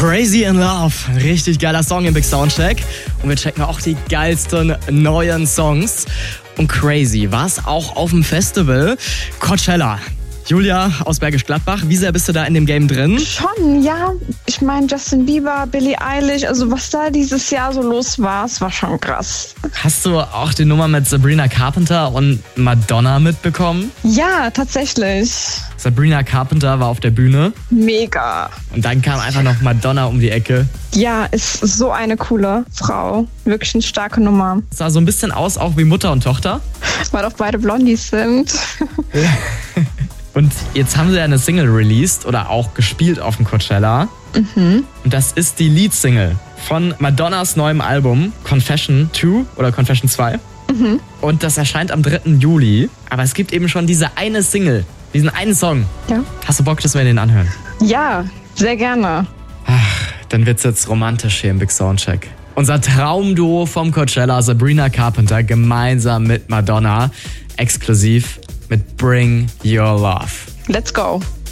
Crazy in Love. Richtig geiler Song im Big Soundcheck. Und wir checken auch die geilsten neuen Songs. Und Crazy war es auch auf dem Festival Coachella. Julia aus Bergisch Gladbach, wie sehr bist du da in dem Game drin? Schon, ja. Ich meine, Justin Bieber, Billie Eilish, also was da dieses Jahr so los war, es war schon krass. Hast du auch die Nummer mit Sabrina Carpenter und Madonna mitbekommen? Ja, tatsächlich. Sabrina Carpenter war auf der Bühne. Mega. Und dann kam einfach noch Madonna um die Ecke. Ja, ist so eine coole Frau. Wirklich eine starke Nummer. Sah so ein bisschen aus, auch wie Mutter und Tochter. Weil doch beide Blondies sind. Und jetzt haben sie ja eine Single released oder auch gespielt auf dem Coachella. Und das ist die Lead-Single von Madonnas neuem Album Confession 2 oder Confession 2. Und das erscheint am 3. Juli. Aber es gibt eben schon diese eine Single, diesen einen Song. Ja. Hast du Bock, dass wir den anhören? Ja, sehr gerne. Dann wird's jetzt romantisch hier im Big Soundcheck. Unser Traumduo vom Coachella, Sabrina Carpenter, gemeinsam mit Madonna, exklusiv mit Bring Your Love. Let's go.